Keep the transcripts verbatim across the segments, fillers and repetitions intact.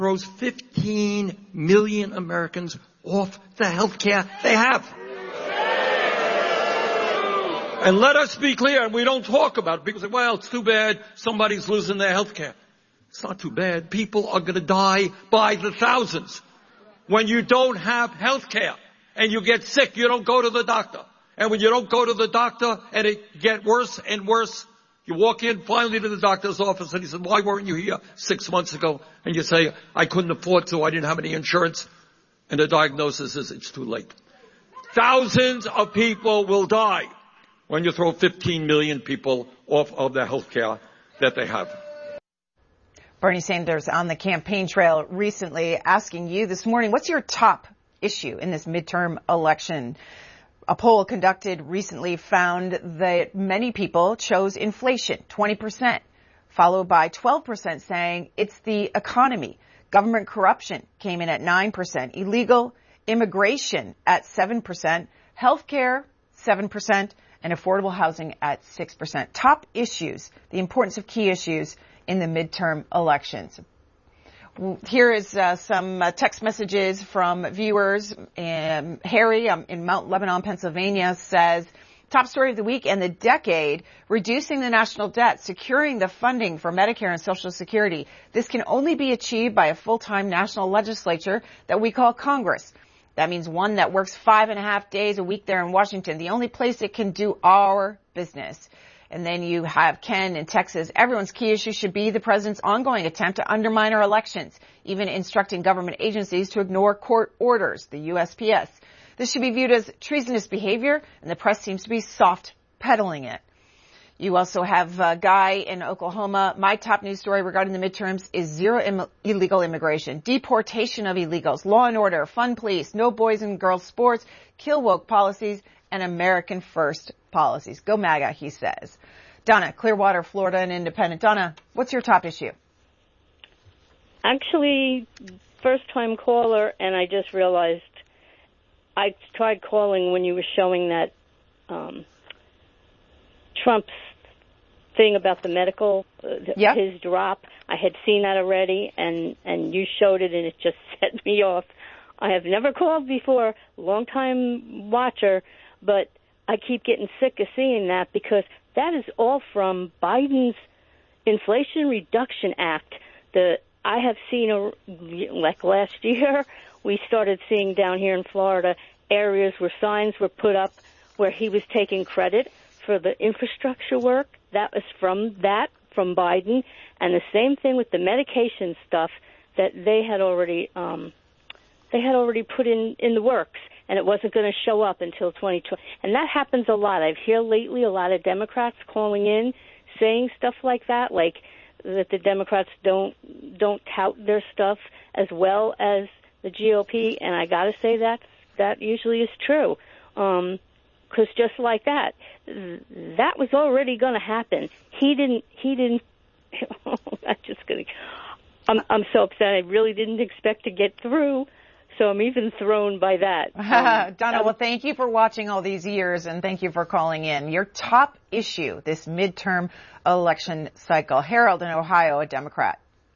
throws fifteen million Americans off the health care they have. And let us be clear, and we don't talk about it. People say, well, it's too bad somebody's losing their health care. It's not too bad. People are going to die by the thousands. When you don't have health care and you get sick, you don't go to the doctor. And when you don't go to the doctor and it gets worse and worse, you walk in finally to the doctor's office and he said, why weren't you here six months ago? And you say, I couldn't afford to. I didn't have any insurance. And the diagnosis is it's too late. Thousands of people will die when you throw fifteen million people off of the health care that they have. Bernie Sanders on the campaign trail recently asking you this morning, what's your top issue in this midterm election? A poll conducted recently found that many people chose inflation, twenty percent, followed by twelve percent saying it's the economy. Government corruption came in at nine percent, illegal immigration at seven percent, healthcare seven percent, and affordable housing at six percent. Top issues, the importance of key issues in the midterm elections. Here is uh, some uh, text messages from viewers. Um, Harry um, in Mount Lebanon, Pennsylvania says, top story of the week and the decade, reducing the national debt, securing the funding for Medicare and Social Security. This can only be achieved by a full-time national legislature that we call Congress. That means one that works five and a half days a week there in Washington, the only place it can do our business. And then you have Ken in Texas. Everyone's key issue should be the president's ongoing attempt to undermine our elections, even instructing government agencies to ignore court orders, the U S P S. This should be viewed as treasonous behavior, and the press seems to be soft peddling it. You also have a guy in Oklahoma. My top news story regarding the midterms is zero Im- illegal immigration, deportation of illegals, law and order, fun police, no boys and girls sports, kill woke policies, and American first policies. Go MAGA, he says. Donna, Clearwater, Florida, and Independent. Donna, what's your top issue? Actually, first-time caller, and I just realized I tried calling when you were showing that um, Trump's thing about the medical, uh, yep. his drop. I had seen that already, and, and you showed it, and it just set me off. I have never called before, long-time watcher, but I keep getting sick of seeing that because that is all from Biden's Inflation Reduction Act. The I have seen, a, like last year, we started seeing down here in Florida areas where signs were put up where he was taking credit for the infrastructure work. That was from that, from Biden. And the same thing with the medication stuff that they had already um, they had already put in, in the works. And it wasn't going to show up until twenty twenty. And that happens a lot. I've heard lately a lot of Democrats calling in, saying stuff like that, like that the Democrats don't don't tout their stuff as well as the G O P. And I got to say that that usually is true, because um, just like that, that was already going to happen. He didn't. He didn't. I'm just going to. I'm I'm so upset. I really didn't expect to get through. So I'm even thrown by that. Um, Donna, well, thank you for watching all these years, and thank you for calling in. Your top issue this midterm election cycle. Harold in Ohio, a Democrat.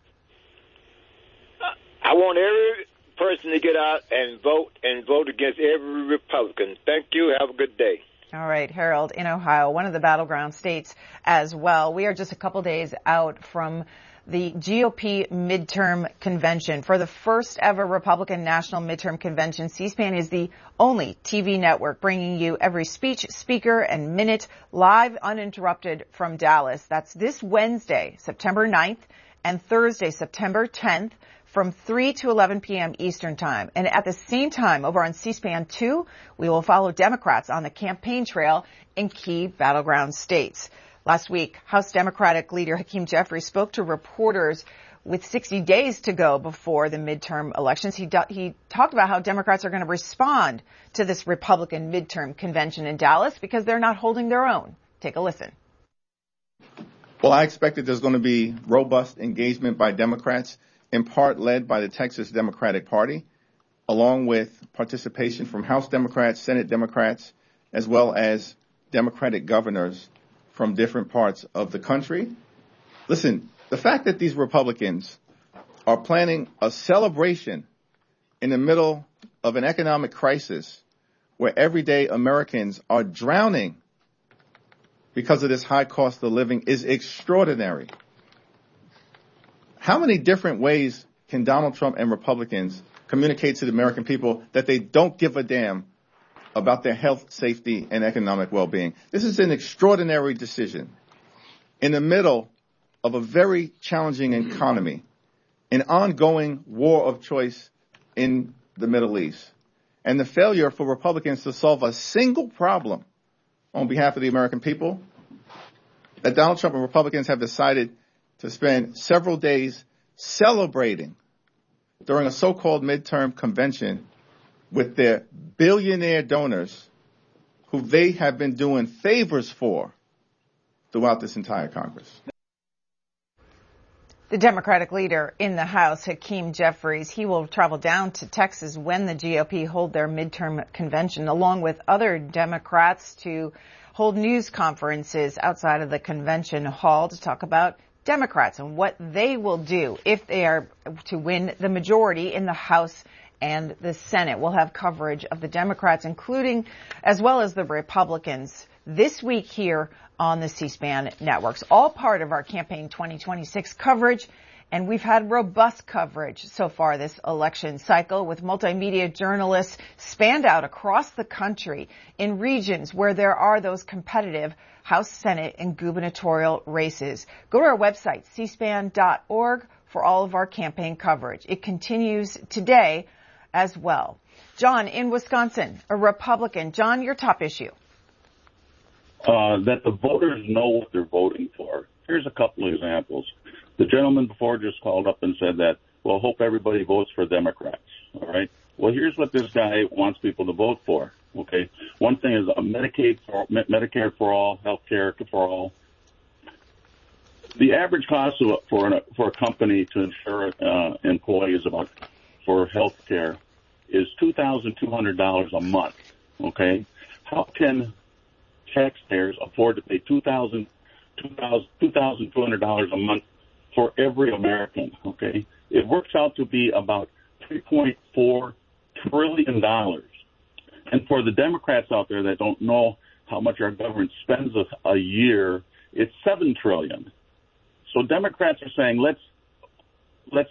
I want every person to get out and vote and vote against every Republican. Thank you. Have a good day. All right, Harold in Ohio, one of the battleground states as well. We are just a couple days out from the G O P midterm convention. For the first ever Republican National Midterm Convention, C-SPAN is the only T V network bringing you every speech, speaker, and minute live uninterrupted from Dallas. That's this Wednesday, September ninth, and Thursday, September tenth, from three to eleven p.m. Eastern Time. And at the same time, over on C-SPAN two, we will follow Democrats on the campaign trail in key battleground states. Last week, House Democratic leader Hakeem Jeffries spoke to reporters with sixty days to go before the midterm elections. He, do, he talked about how Democrats are going to respond to this Republican midterm convention in Dallas because they're not holding their own. Take a listen. Well, I expect that there's going to be robust engagement by Democrats, in part led by the Texas Democratic Party, along with participation from House Democrats, Senate Democrats, as well as Democratic governors from different parts of the country. Listen, the fact that these Republicans are planning a celebration in the middle of an economic crisis where everyday Americans are drowning because of this high cost of living is extraordinary. How many different ways can Donald Trump and Republicans communicate to the American people that they don't give a damn about their health, safety, and economic well-being? This is an extraordinary decision in the middle of a very challenging economy, an ongoing war of choice in the Middle East, and the failure for Republicans to solve a single problem on behalf of the American people, that Donald Trump and Republicans have decided to spend several days celebrating during a so-called midterm convention with their billionaire donors who they have been doing favors for throughout this entire Congress. The Democratic leader in the House, Hakeem Jeffries, he will travel down to Texas when the G O P hold their midterm convention, along with other Democrats, to hold news conferences outside of the convention hall to talk about Democrats and what they will do if they are to win the majority in the House and the Senate. We'll have coverage of the Democrats, including as well as the Republicans, this week here on the C-SPAN networks, all part of our Campaign twenty twenty-six coverage. And we've had robust coverage so far this election cycle, with multimedia journalists spanned out across the country in regions where there are those competitive House, Senate, and gubernatorial races. Go to our website, c span dot org, for all of our campaign coverage. It continues today as well. John, in Wisconsin, a Republican. John, your top issue. Uh, that the voters know what they're voting for. Here's a couple of examples. The gentleman before just called up and said that, well, hope everybody votes for Democrats. All right. Well, here's what this guy wants people to vote for. Okay. One thing is uh, Medicaid for, Medicare for all, health care for all. The average cost of, for, an, for a company to insure uh, employees about for health care is two thousand two hundred dollars a month. Okay. How can taxpayers afford to pay two thousand two hundred dollars a month for every American? Okay, it works out to be about three point four trillion dollars. And for the Democrats out there that don't know how much our government spends a, a year, it's seven trillion dollars. So Democrats are saying let's let's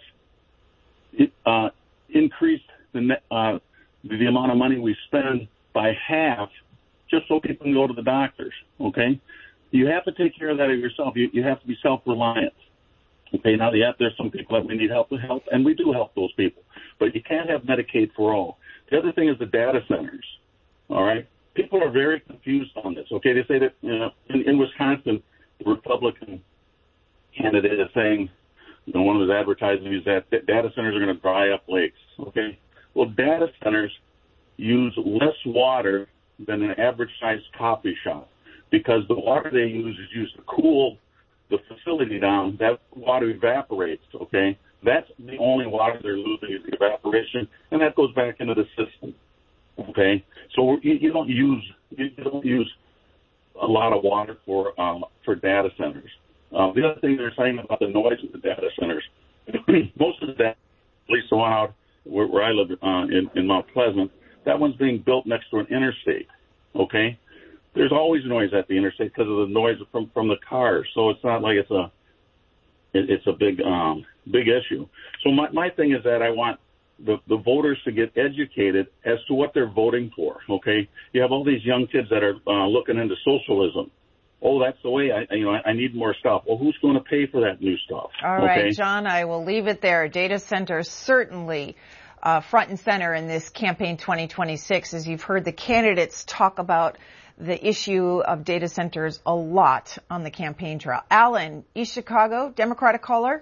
uh, increase the uh, the amount of money we spend by half, just so people can go to the doctors. Okay, you have to take care of that of yourself. You you have to be self-reliant. Okay, now yeah, there's some people that we need help with help, and we do help those people. But you can't have Medicaid for all. The other thing is the data centers. All right, people are very confused on this. Okay, they say that you know, in, in Wisconsin, the Republican candidate is saying, you know, one of his advertising is that data centers are going to dry up lakes. Okay, well, data centers use less water than an average-sized coffee shop, because the water they use is used to cool the facility down. That water evaporates, okay? That's the only water they're losing is the evaporation, and that goes back into the system, okay? So you, you don't use you don't use a lot of water for um, for data centers. Uh, the other thing they're saying about the noise of the data centers, most of the data, at least the one out where, where I live uh, in, in Mount Pleasant, that one's being built next to an interstate, okay? There's always noise at the interstate because of the noise from, from the cars, so it's not like it's a it, it's a big um, big issue. So my, my thing is that I want the, the voters to get educated as to what they're voting for, okay? You have all these young kids that are uh, looking into socialism. Oh, that's the way I, you know, I need more stuff. Well, who's going to pay for that new stuff? All okay? right, John, I will leave it there. Data centers certainly uh, front and center in this Campaign twenty twenty-six, as you've heard the candidates talk about the issue of data centers a lot on the campaign trail. Alan, East Chicago, Democratic caller.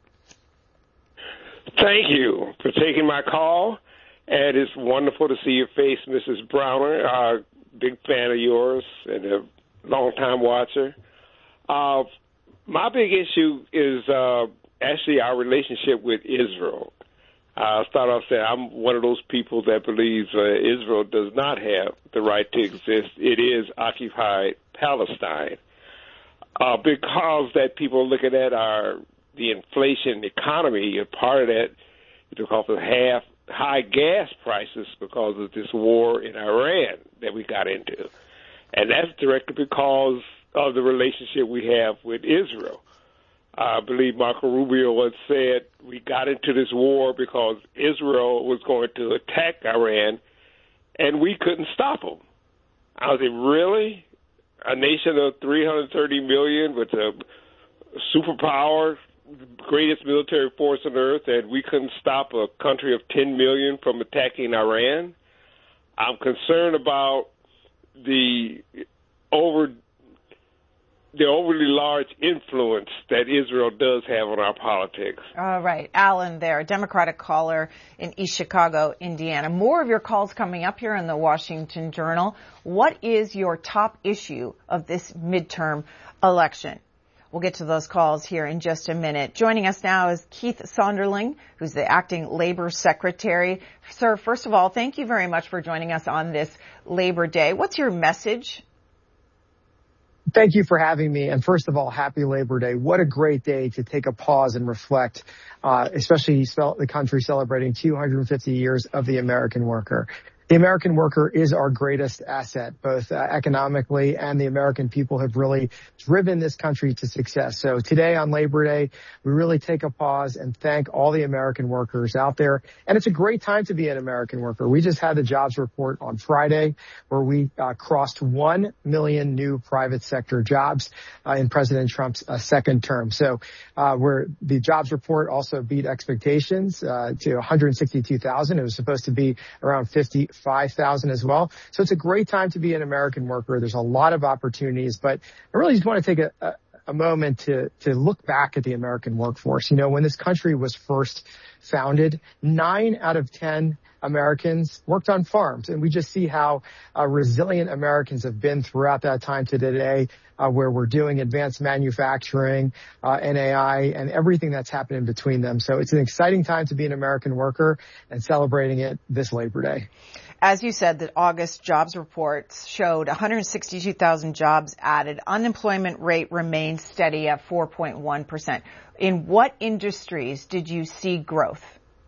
Thank you for taking my call, and it's wonderful to see your face, Missus Browner. Uh, big fan of yours and a long-time watcher. Uh, my big issue is uh, actually our relationship with Israel. I'll start off saying I'm one of those people that believes uh, Israel does not have the right to exist. It is occupied Palestine. Uh, big cause that people are looking at are the inflation economy, and part of that is because of half high gas prices because of this war in Iran that we got into. And that's directly because of the relationship we have with Israel. I believe Marco Rubio once said we got into this war because Israel was going to attack Iran, and we couldn't stop them. I was like, really? A nation of three hundred thirty million with a superpower, the greatest military force on earth, and we couldn't stop a country of ten million from attacking Iran? I'm concerned about the over the overly large influence that Israel does have on our politics. All right. Alan there, a Democratic caller in East Chicago, Indiana. More of your calls coming up here in the Washington Journal. What is your top issue of this midterm election? We'll get to those calls here in just a minute. Joining us now is Keith Sonderling, who's the acting labor secretary. Sir, first of all, thank you very much for joining us on this Labor Day. What's your message? Thank you for having me. And first of all, happy Labor Day. What a great day to take a pause and reflect, uh, especially the country celebrating two hundred fifty years of the American worker. The American worker is our greatest asset, both uh, economically, and the American people have really driven this country to success. So today on Labor Day, we really take a pause and thank all the American workers out there. And it's a great time to be an American worker. We just had the jobs report on Friday where we uh, crossed one million new private sector jobs uh, in President Trump's uh, second term. So uh, where the jobs report also beat expectations uh, to one hundred sixty-two thousand. It was supposed to be around fifty. five thousand as well. So it's a great time to be an American worker. There's a lot of opportunities, but I really just want to take a, a, a moment to, to look back at the American workforce. You know, when this country was first founded, nine out of ten Americans worked on farms. And we just see how uh, resilient Americans have been throughout that time to today, uh, where we're doing advanced manufacturing, uh, N A I, and everything that's happened in between them. So it's an exciting time to be an American worker and celebrating it this Labor Day. As you said, the August jobs reports showed one hundred sixty-two thousand jobs added. Unemployment rate remains steady at four point one percent. In what industries did you see growth?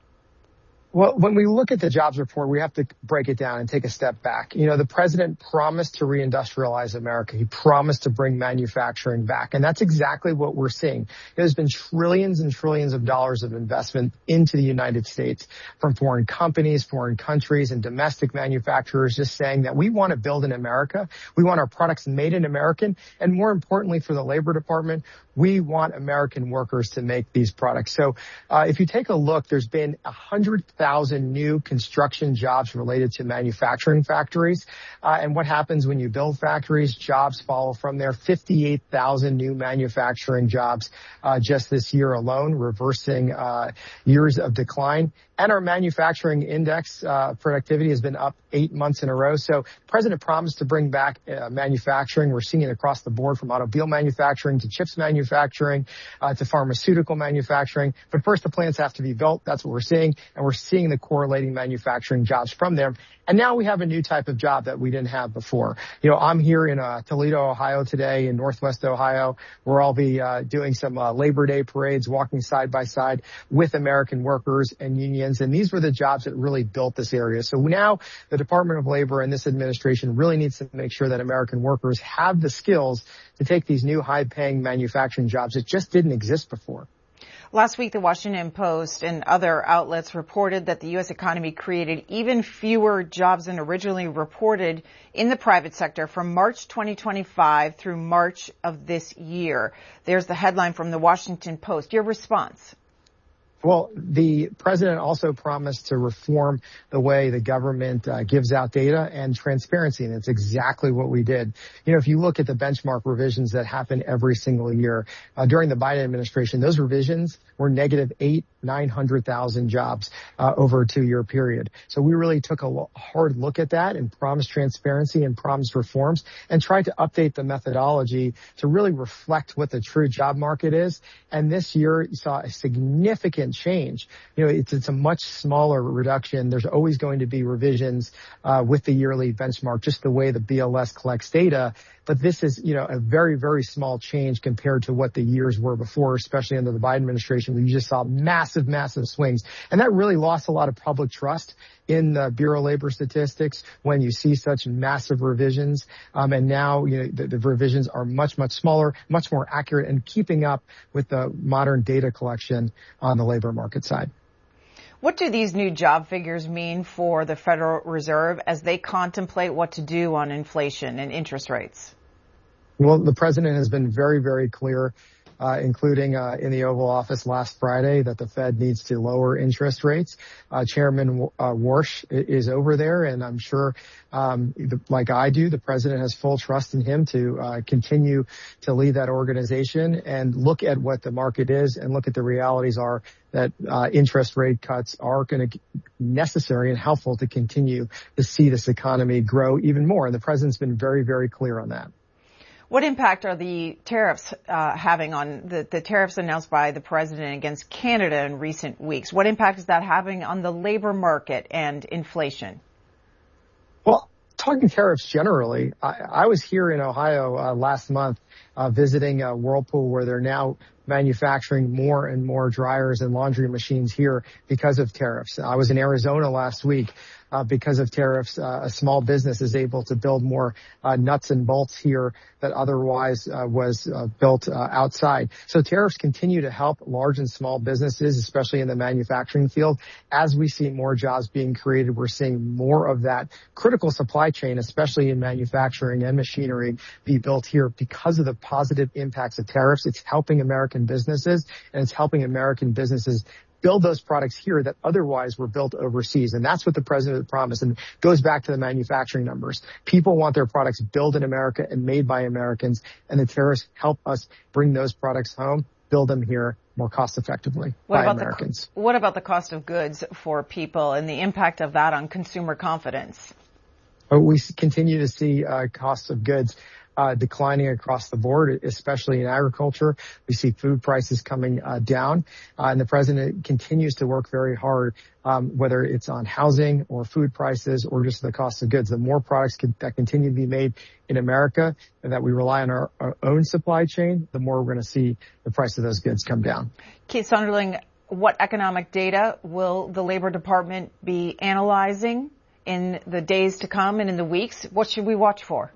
Well, when we look at the jobs report, we have to break it down and take a step back. You know, the president promised to reindustrialize America. He promised to bring manufacturing back. And that's exactly what we're seeing. There's been trillions and trillions of dollars of investment into the United States from foreign companies, foreign countries, and domestic manufacturers just saying that we want to build in America. We want our products made in America. And more importantly, for the Labor Department, we want American workers to make these products. So uh, if you take a look, there's been one hundred thousand new construction jobs related to manufacturing factories. Uh, and what happens when you build factories? Jobs follow from there. fifty-eight thousand new manufacturing jobs uh, just this year alone, reversing uh, years of decline. And our manufacturing index uh, productivity has been up eight months in a row. So the president promised to bring back uh, manufacturing. We're seeing it across the board from automobile manufacturing to chips manufacturing uh, to pharmaceutical manufacturing. But first, the plants have to be built. That's what we're seeing. And we're seeing the correlating manufacturing jobs from there. And now we have a new type of job that we didn't have before. You know, I'm here in uh, Toledo, Ohio today, in Northwest Ohio, where I'll be uh, doing some uh, Labor Day parades, walking side by side with American workers and unions. And these were the jobs that really built this area. So now the Department of Labor and this administration really needs to make sure that American workers have the skills to take these new high-paying manufacturing jobs that just didn't exist before. Last week, the Washington Post and other outlets reported that the U S economy created even fewer jobs than originally reported in the private sector from March twenty twenty-five through March of this year. There's the headline from the Washington Post. Your response? Well, the president also promised to reform the way the government uh, gives out data and transparency, and it's exactly what we did. You know, if you look at the benchmark revisions that happen every single year, uh, during the Biden administration, those revisions were negative eight, nine hundred thousand jobs uh, over a two-year period. So we really took a hard look at that and promised transparency and promised reforms and tried to update the methodology to really reflect what the true job market is. And this year, you saw a significant change. You know, it's, it's a much smaller reduction. There's always going to be revisions uh, with the yearly benchmark, just the way the B L S collects data. But this is, you know, a very, very small change compared to what the years were before, especially under the Biden administration, where you just saw massive, massive swings. And that really lost a lot of public trust in the Bureau of Labor Statistics when you see such massive revisions. Um, and now, you know, the, the revisions are much, much smaller, much more accurate, and keeping up with the modern data collection on the labor market side. What do these new job figures mean for the Federal Reserve as they contemplate what to do on inflation and interest rates? Well, the president has been very, very clear, uh, including uh, in the Oval Office last Friday, that the Fed needs to lower interest rates. Uh, Chairman uh, Warsh is over there, and I'm sure, um, like I do, the president has full trust in him to uh, continue to lead that organization and look at what the market is and look at the realities are that uh, interest rate cuts are going to be necessary and helpful to continue to see this economy grow even more. And the president's been very, very clear on that. What impact are the tariffs uh, having on the, the tariffs announced by the president against Canada in recent weeks? What impact is that having on the labor market and inflation? Well, talking tariffs generally, I, I was here in Ohio uh, last month uh, visiting uh, Whirlpool, where they're now manufacturing more and more dryers and laundry machines here because of tariffs. I was in Arizona last week. Uh, because of tariffs, uh, a small business is able to build more uh, nuts and bolts here that otherwise uh, was uh, built uh, outside. So tariffs continue to help large and small businesses, especially in the manufacturing field. As we see more jobs being created, we're seeing more of that critical supply chain, especially in manufacturing and machinery, be built here because of the positive impacts of tariffs. It's helping American businesses, and it's helping American businesses build those products here that otherwise were built overseas. And that's what the president promised. And goes back to the manufacturing numbers. People want their products built in America and made by Americans. And the tariffs help us bring those products home, build them here more cost effectively by Americans. The, what about the cost of goods for people and the impact of that on consumer confidence? We continue to see uh, costs of goods Uh, declining across the board, especially in agriculture. We see food prices coming uh, down, uh, and the president continues to work very hard, um, whether it's on housing or food prices or just the cost of goods. The more products can, that continue to be made in America and that we rely on our, our own supply chain, the more we're going to see the price of those goods come down. Keith Sonderling, what economic data will the Labor Department be analyzing in the days to come and in the weeks? What should we watch for?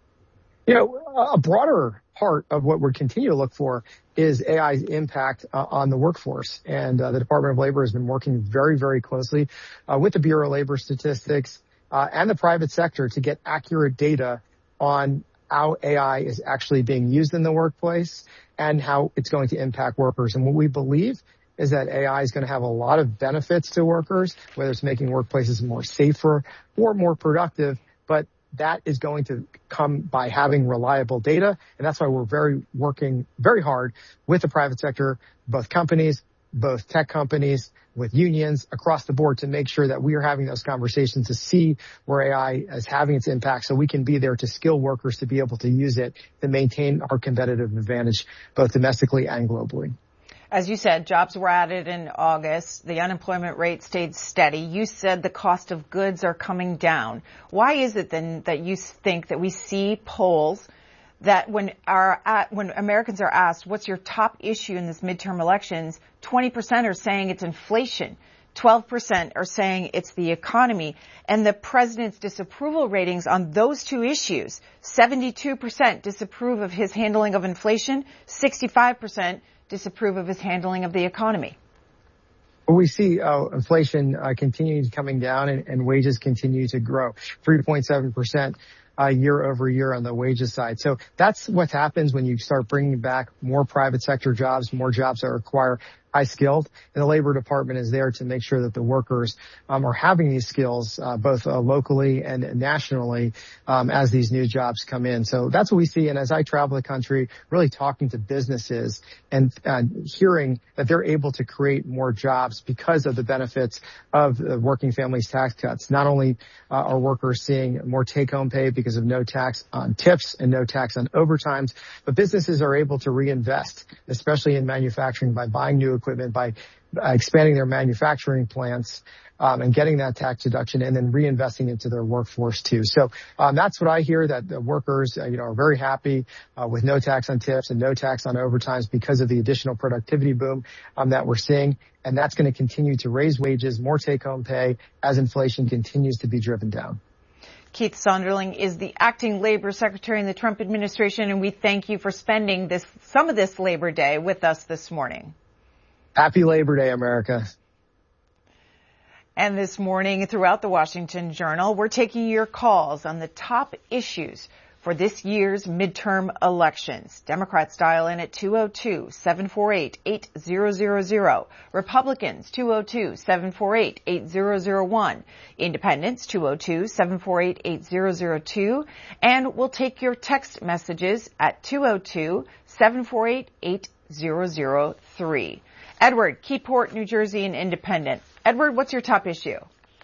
You know, a broader part of what we're continuing to look for is A I's impact uh, on the workforce. And uh, the Department of Labor has been working very, very closely uh, with the Bureau of Labor Statistics uh, and the private sector to get accurate data on how A I is actually being used in the workplace and how it's going to impact workers. And what we believe is that A I is going to have a lot of benefits to workers, whether it's making workplaces more safer or more productive, but that is going to come by having reliable data. And that's why we're very working very hard with the private sector, both companies, both tech companies, with unions across the board to make sure that we are having those conversations to see where A I is having its impact so we can be there to skill workers to be able to use it to maintain our competitive advantage both domestically and globally. As you said, jobs were added in August. The unemployment rate stayed steady. You said the cost of goods are coming down. Why is it then that you think that we see polls that when our when Americans are asked, what's your top issue in this midterm elections, twenty percent are saying it's inflation, twelve percent are saying it's the economy, and the president's disapproval ratings on those two issues, seventy-two percent disapprove of his handling of inflation, sixty-five percent disapprove of his handling of the economy? Well, we see uh, inflation uh, continuing coming down and, and wages continue to grow, three point seven percent uh, year over year on the wages side. So that's what happens when you start bringing back more private sector jobs, more jobs that require high skilled, and the Labor Department is there to make sure that the workers um, are having these skills uh, both uh, locally and nationally um, as these new jobs come in. So that's what we see. And as I travel the country, really talking to businesses and uh, hearing that they're able to create more jobs because of the benefits of the working families tax cuts. Not only uh, are workers seeing more take-home pay because of no tax on tips and no tax on overtimes, but businesses are able to reinvest, especially in manufacturing, by buying new equipment, by expanding their manufacturing plants, um, and getting that tax deduction and then reinvesting into their workforce too. So, um, that's what I hear, that the workers, uh, you know, are very happy, uh, with no tax on tips and no tax on overtimes because of the additional productivity boom, um, that we're seeing. And that's going to continue to raise wages, more take-home pay as inflation continues to be driven down. Keith Sonderling is the acting labor secretary in the Trump administration, and we thank you for spending this some of this Labor Day with us this morning. Happy Labor Day, America. And this morning, throughout the Washington Journal, we're taking your calls on the top issues for this year's midterm elections. Democrats dial in at two oh two, seven four eight, eight thousand. Republicans, two oh two, seven four eight, eight thousand one. Independents, two oh two, seven four eight, eight thousand two. And we'll take your text messages at two oh two, seven four eight, eight thousand three. Edward, Keyport, New Jersey, and Independent. Edward, what's your top issue?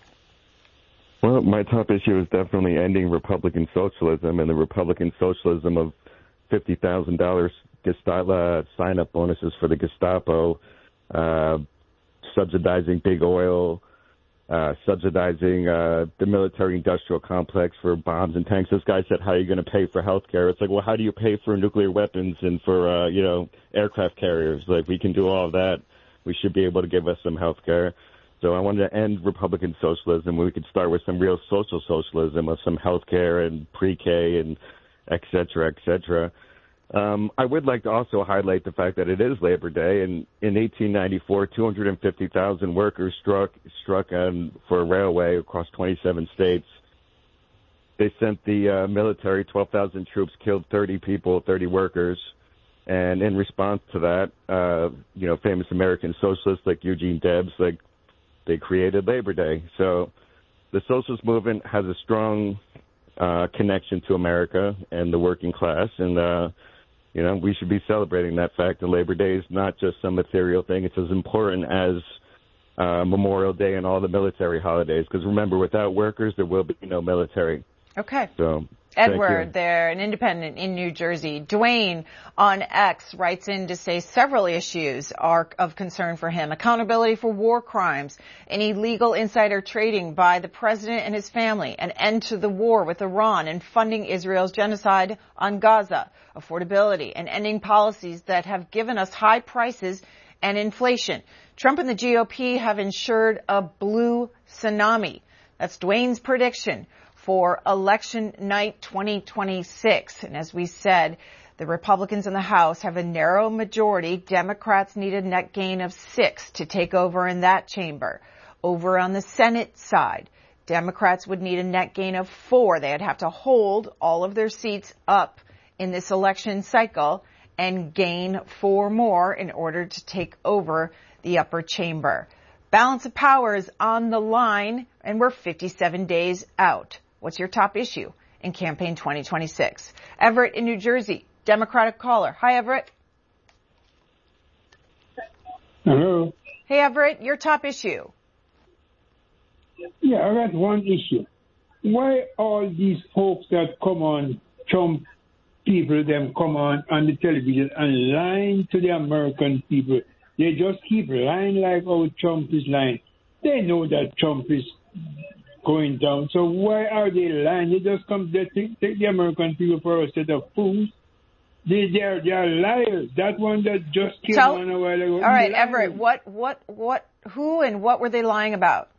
Well, my top issue is definitely ending Republican socialism and the Republican socialism of fifty thousand dollars Gestapo, uh, sign-up bonuses for the Gestapo, uh, subsidizing big oil, uh, subsidizing uh, the military-industrial complex for bombs and tanks. This guy said, how are you going to pay for health care? It's like, well, how do you pay for nuclear weapons and for, uh, you know, aircraft carriers? Like, we can do all of that. We should be able to give us some health care. So I wanted to end Republican socialism. We could start with some real social socialism of some health care and pre-K and et cetera, et cetera. Um, I would like to also highlight the fact that it is Labor Day, and in eighteen ninety-four, two hundred fifty thousand workers struck struck on, for a railway across twenty-seven states. They sent the uh, military, twelve thousand troops, killed thirty people, thirty workers. And in response to that, uh, you know, famous American socialists like Eugene Debs, like, they created Labor Day. So the socialist movement has a strong uh, connection to America and the working class. And, uh, you know, we should be celebrating that fact that Labor Day is not just some ethereal thing. It's as important as uh, Memorial Day and all the military holidays. Because remember, without workers, there will be no military. Okay. So, Edward, there, an independent in New Jersey. Dwayne on X writes in to say several issues are of concern for him. Accountability for war crimes, and illegal insider trading by the president and his family, an end to the war with Iran and funding Israel's genocide on Gaza, affordability, and ending policies that have given us high prices and inflation. Trump and the G O P have ensured a blue tsunami. That's Dwayne's prediction for election night twenty twenty-six. And as we said, the Republicans in the House have a narrow majority. Democrats need a net gain of six to take over in that chamber. Over on the Senate side, Democrats would need a net gain of four. They'd have to hold all of their seats up in this election cycle and gain four more in order to take over the upper chamber. Balance of power is on the line, and we're fifty-seven days out. What's your top issue in campaign twenty twenty-six? Everett in New Jersey, Democratic caller. Hi, Everett. Hello. Hey, Everett, your top issue. Yeah, I got one issue. Why all these folks that come on, Trump people, them come on on the television and lying to the American people? They just keep lying like, oh, Trump is lying. They know that Trump is going down. So why are they lying? They just come, they take, take the American people for a set of fools. They, they, are, they are liars. That one that just came Tell, on a while ago. All right, Everett, what, what, what, who and what were they lying about?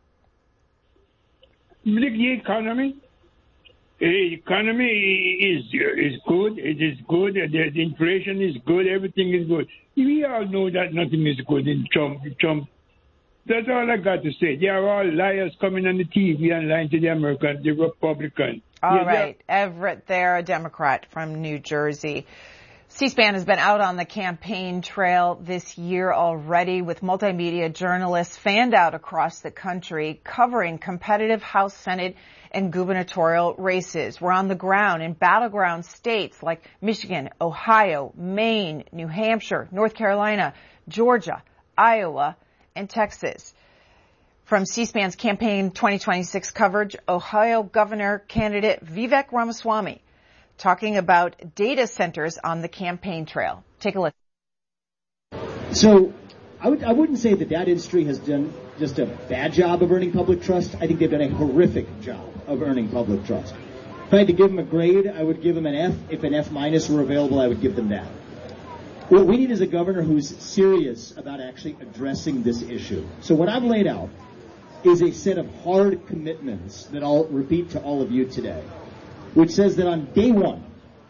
The economy. The economy is is good. It is good. The inflation is good. Everything is good. We all know that nothing is good in Trump. Trump. That's all I got to say. They are all liars coming on the T V and lying to the American, the Republican. All yeah, right, Everett, there, a Democrat from New Jersey. C-SPAN has been out on the campaign trail this year already with multimedia journalists fanned out across the country covering competitive House, Senate, and gubernatorial races. We're on the ground in battleground states like Michigan, Ohio, Maine, New Hampshire, North Carolina, Georgia, Iowa, and Texas. From C-SPAN's campaign twenty twenty-six coverage, Ohio Governor candidate Vivek Ramaswamy talking about data centers on the campaign trail. Take a look. So I, would, I wouldn't say the data industry has done just a bad job of earning public trust. I think they've done a horrific job of earning public trust. If I had to give them a grade, I would give them an F. If an F minus were available, I would give them that. What we need is a governor who's serious about actually addressing this issue. So what I've laid out is a set of hard commitments that I'll repeat to all of you today, which says that on day one,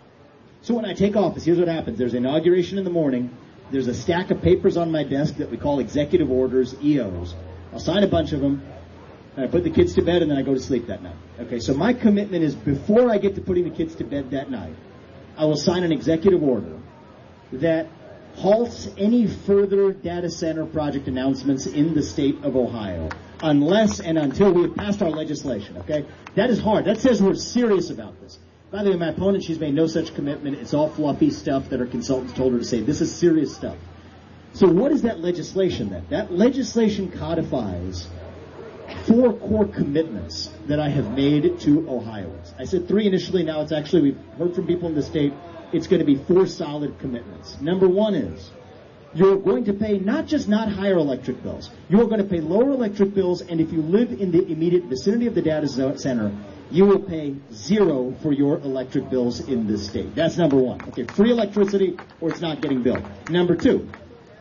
so when I take office, here's what happens. There's inauguration in the morning. There's a stack of papers on my desk that we call executive orders, E Os. I'll sign a bunch of them, and I put the kids to bed, and then I go to sleep that night. Okay, so my commitment is before I get to putting the kids to bed that night, I will sign an executive order that halts any further data center project announcements in the state of Ohio unless and until we have passed our legislation, okay? That is hard. That says we're serious about this. By the way, my opponent, she's made no such commitment. It's all fluffy stuff that her consultants told her to say. This is serious stuff. So what is that legislation then? That legislation codifies four core commitments that I have made to Ohioans. I said three initially. Now it's actually, we've heard from people in the state, it's going to be four solid commitments. Number one is you're going to pay not just not higher electric bills. You are going to pay lower electric bills, and if you live in the immediate vicinity of the data center, you will pay zero for your electric bills in this state. That's number one. Okay, free electricity or it's not getting billed. Number two,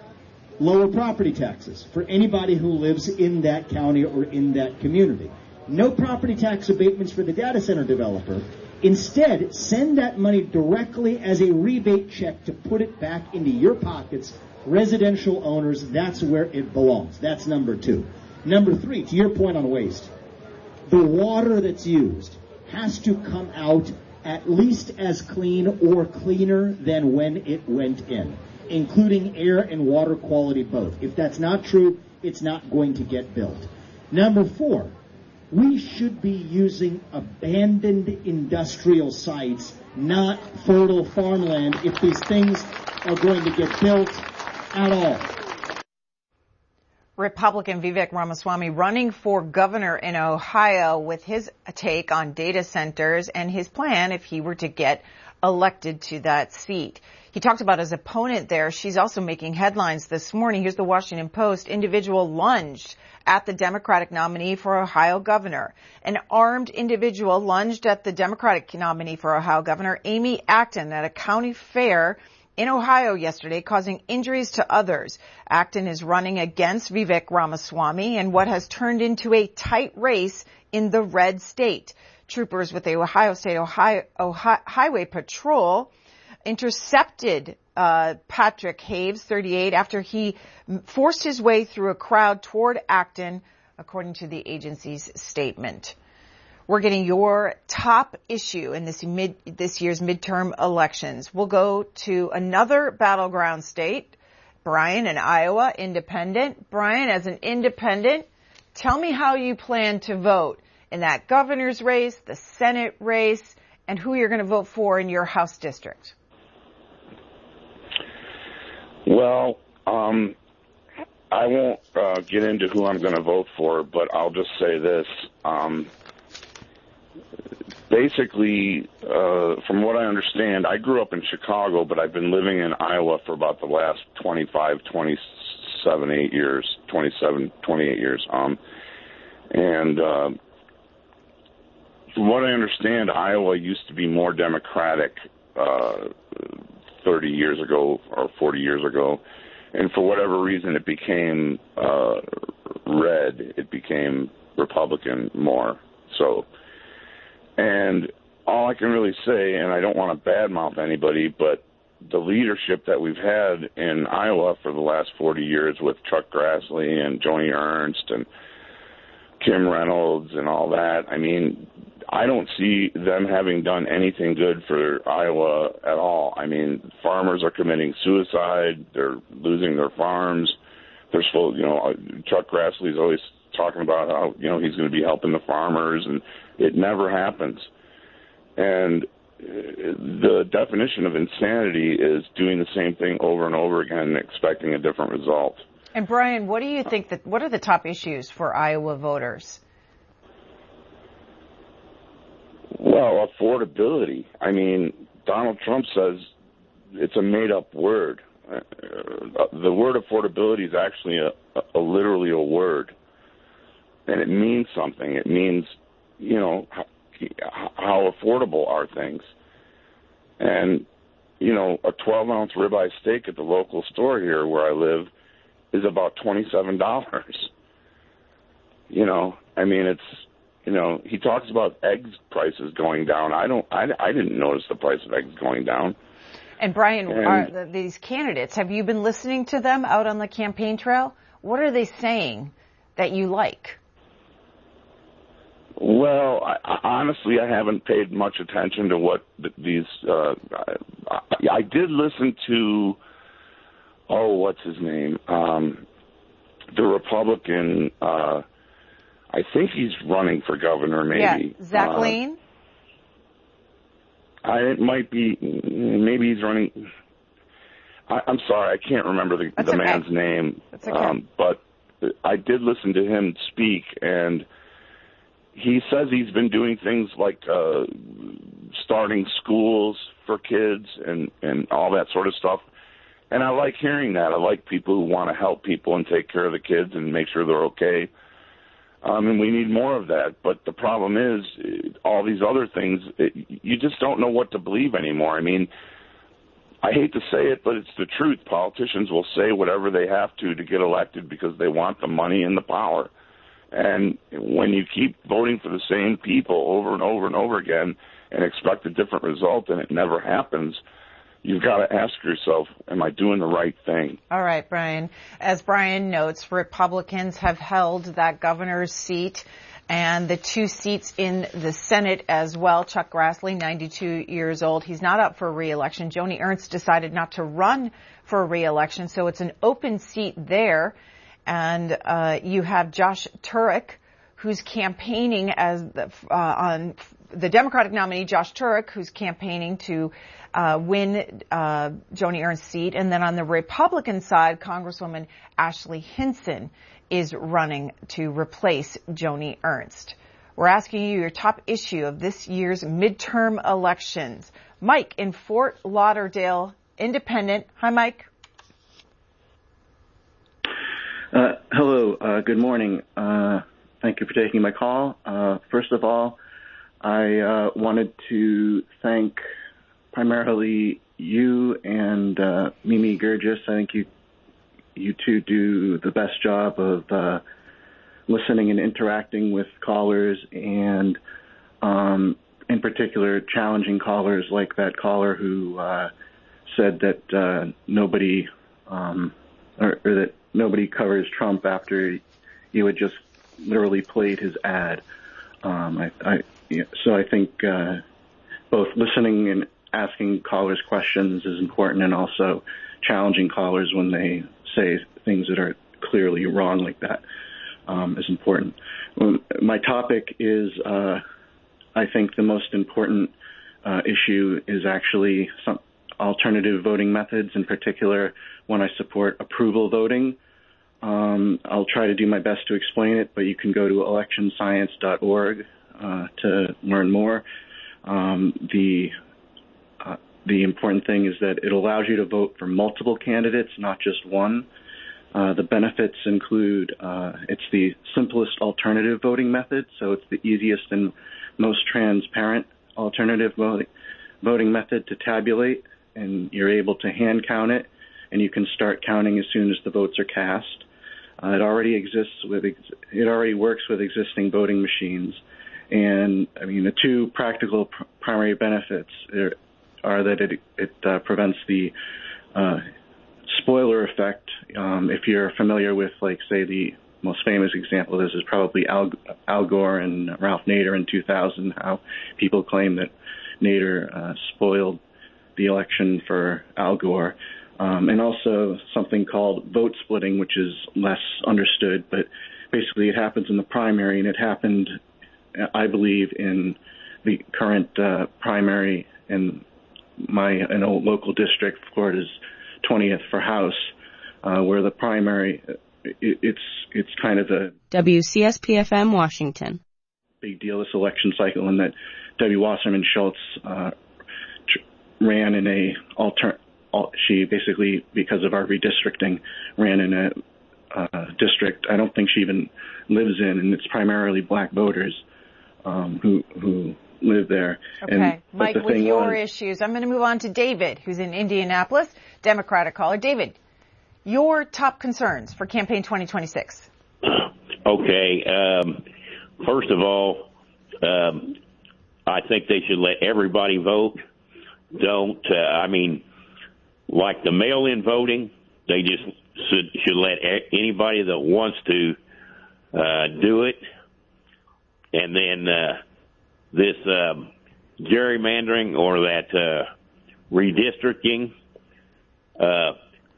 lower property taxes for anybody who lives in that county or in that community. No property tax abatements for the data center developer. Instead, send that money directly as a rebate check to put it back into your pockets. Residential owners, that's where it belongs. That's number two. Number three, to your point on waste, the water that's used has to come out at least as clean or cleaner than when it went in, including air and water quality both. If that's not true, it's not going to get built. Number four, we should be using abandoned industrial sites, not fertile farmland, if these things are going to get built at all. Republican Vivek Ramaswamy running for governor in Ohio with his take on data centers and his plan if he were to get elected to that seat. He talked about his opponent there. She's also making headlines this morning. Here's the Washington Post. Individual lunged at the Democratic nominee for Ohio governor. An armed individual lunged at the Democratic nominee for Ohio governor, Amy Acton, at a county fair in Ohio yesterday, causing injuries to others. Acton is running against Vivek Ramaswamy in what has turned into a tight race in the red state. Troopers with the Ohio State Ohio, Ohio Highway Patrol intercepted uh, Patrick Haves, thirty-eight, after he forced his way through a crowd toward Acton, according to the agency's statement. We're getting your top issue in this mid, this year's midterm elections. We'll go to another battleground state, Brian in Iowa, independent. Brian, as an independent, tell me how you plan to vote in that governor's race, the Senate race, and who you're going to vote for in your House district. Well, um, I won't uh, get into who I'm going to vote for, but I'll just say this. Um, basically, uh, from what I understand, I grew up in Chicago, but I've been living in Iowa for about the last twenty-five, twenty-seven, eight years, twenty-seven, twenty-eight years. Um, and uh, from what I understand, Iowa used to be more Democratic uh, thirty years ago or forty years ago. And for whatever reason, it became uh, red. It became Republican more. So, and all I can really say, and I don't want to badmouth anybody, but the leadership that we've had in Iowa for the last forty years with Chuck Grassley and Joni Ernst and Kim Reynolds and all that, I mean, I don't see them having done anything good for Iowa at all. I mean, farmers are committing suicide. They're losing their farms. They're supposed, you know, Chuck Grassley's always talking about how, you know, he's going to be helping the farmers, and it never happens. And the definition of insanity is doing the same thing over and over again and expecting a different result. And Brian, what do you think that, what are the top issues for Iowa voters? Well, affordability. I mean, Donald Trump says it's a made-up word. uh, the word affordability is actually a, a, a literally a word, and it means something. It means, you know, how, how affordable are things. And, you know, a twelve ounce ribeye steak at the local store here where I live is about twenty-seven dollars. You know, I mean, it's, you know, he talks about eggs prices going down. I don't, I, I didn't notice the price of eggs going down. And Brian, and, are the, these candidates, have you been listening to them out on the campaign trail? What are they saying that you like? Well, I, I, honestly, I haven't paid much attention to what th- these, uh, I, I did listen to, oh, what's his name? Um, the Republican, uh, I think he's running for governor, maybe. Yeah, Zach uh, Lane? I, it might be, maybe he's running, I, I'm sorry, I can't remember the, the okay. man's name. That's okay. Um, but I did listen to him speak, and he says he's been doing things like uh, starting schools for kids and, and all that sort of stuff. And I like hearing that. I like people who want to help people and take care of the kids and make sure they're okay. Um, and we need more of that. But the problem is, all these other things, it, you just don't know what to believe anymore. I mean, I hate to say it, but it's the truth. Politicians will say whatever they have to to get elected because they want the money and the power. And when you keep voting for the same people over and over and over again and expect a different result and it never happens, you've got to ask yourself, am I doing the right thing? All right, Brian. As Brian notes, Republicans have held that governor's seat and the two seats in the Senate as well. Chuck Grassley, ninety-two years old. He's not up for re-election. Joni Ernst decided not to run for re-election, so it's an open seat there. And uh, you have Josh Turek, who's campaigning as the, uh, on the Democratic nominee, Josh Turek, who's campaigning to uh, win uh, Joni Ernst's seat. And then on the Republican side, Congresswoman Ashley Hinson is running to replace Joni Ernst. We're asking you your top issue of this year's midterm elections. Mike in Fort Lauderdale, Independent. Hi, Mike. Uh, hello, uh, good morning. Uh, thank you for taking my call. Uh, first of all, I uh, wanted to thank primarily you and uh, Mimi Gurgis. I think you you two do the best job of uh, listening and interacting with callers, and um, in particular challenging callers like that caller who uh, said that uh, nobody um, or, or that nobody covers Trump after you had just literally played his ad. Um, I, I, yeah, so I think uh, both listening and asking callers questions is important, and also challenging callers when they say things that are clearly wrong like that um, is important. My topic is, uh, I think the most important uh, issue is actually some alternative voting methods, in particular when I support approval voting. Um, I'll try to do my best to explain it, but you can go to election science dot org uh, to learn more. Um, the uh, the important thing is that it allows you to vote for multiple candidates, not just one. Uh, the benefits include uh, it's the simplest alternative voting method, so it's the easiest and most transparent alternative voting, voting method to tabulate, and you're able to hand count it, and you can start counting as soon as the votes are cast. Uh, it already exists with it already works with existing voting machines, and I mean the two practical pr- primary benefits are, are that it it uh, prevents the uh, spoiler effect. Um, if you're familiar with, like, say, the most famous example of this is probably Al, Al Gore and Ralph Nader in two thousand, how people claim that Nader uh, spoiled the election for Al Gore. Um, and also something called vote splitting, which is less understood, but basically it happens in the primary, and it happened, I believe, in the current uh, primary in my an old local district, Florida's twentieth for House, uh, where the primary, it, it's it's kind of a W C S P F M Washington big deal this election cycle, and that Debbie Wasserman Schultz uh, tr- ran in a alter- all, she basically, because of our redistricting, ran in a uh, district I don't think she even lives in, and it's primarily black voters um, who who live there. Okay, and, Mike, the with thing your was, issues, I'm going to move on to David, who's in Indianapolis, Democratic caller. David, your top concerns for campaign twenty twenty-six. Okay, um, first of all, um, I think they should let everybody vote. Don't, uh, I mean, like the mail-in voting, they just should, should let anybody that wants to uh, do it. And then uh, this um, gerrymandering or that uh, redistricting, uh,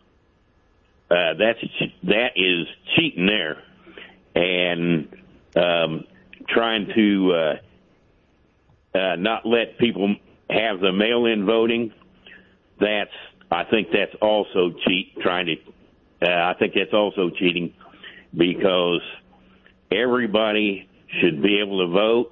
uh, that's that is cheating there, and um, trying to uh, uh, not let people have the mail-in voting. That's I think that's also cheat. Trying to, uh, I think that's also cheating because everybody should be able to vote,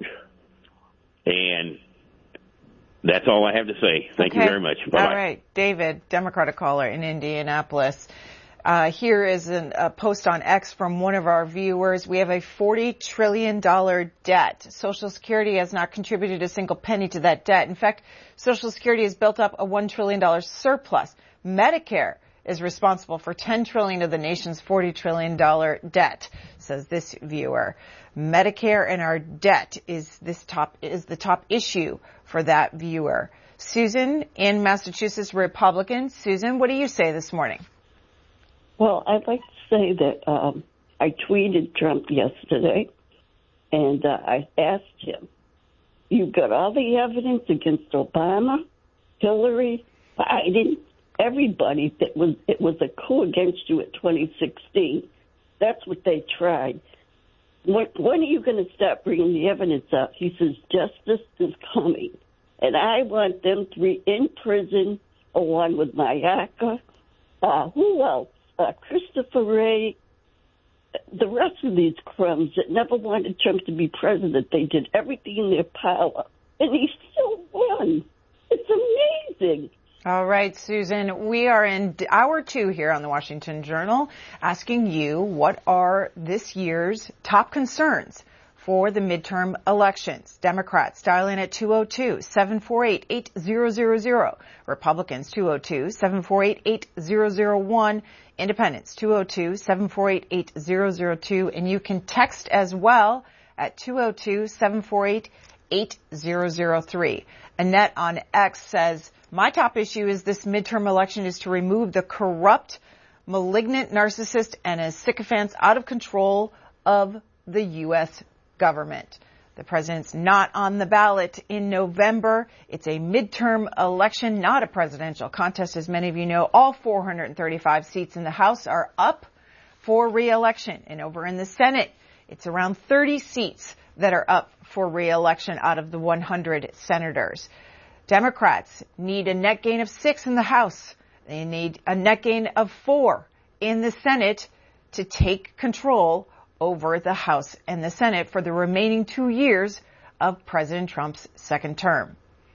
and that's all I have to say. Thank okay. you very much. Bye-bye. All right, David, Democratic caller in Indianapolis. Uh, here is an, a post on X from one of our viewers. We have a forty trillion dollars debt. Social Security has not contributed a single penny to that debt. In fact, Social Security has built up a one trillion dollars surplus. Medicare is responsible for ten trillion dollars of the nation's forty trillion dollars debt, says this viewer. Medicare and our debt is this top is the top issue for that viewer. Susan in Massachusetts, Republican. Susan, what do you say this morning? Well, I'd like to say that um, I tweeted Trump yesterday, and uh, I asked him, you've got all the evidence against Obama, Hillary, Biden, everybody that was it was a coup against you at twenty sixteen. That's what they tried. When, when are you going to stop bringing the evidence up? He says justice is coming, and I want them three in prison along with Mayorkas. Uh, who else? Uh, Christopher Wray, the rest of these crumbs that never wanted Trump to be president. They did everything in their power, and he still won. It's amazing. All right, Susan, we are in hour two here on the Washington Journal, asking you what are this year's top concerns for the midterm elections. Democrats dial in at two oh two, seven four eight, eight thousand. Republicans two oh two, seven four eight, eight thousand one. Independents two oh two, seven four eight, eight thousand two. And you can text as well at two oh two, seven four eight, eight thousand three. Annette on X says, my top issue is this midterm election is to remove the corrupt, malignant narcissist and his sycophants out of control of the U S government. The president's not on the ballot in November. It's a midterm election, not a presidential contest, as many of you know. All four hundred thirty-five seats in the House are up for re-election. And over in the Senate, it's around thirty seats that are up for re-election out of the one hundred senators. Democrats need a net gain of six in the House. They need a net gain of four in the Senate to take control over the House and the Senate for the remaining two years of President Trump's second term.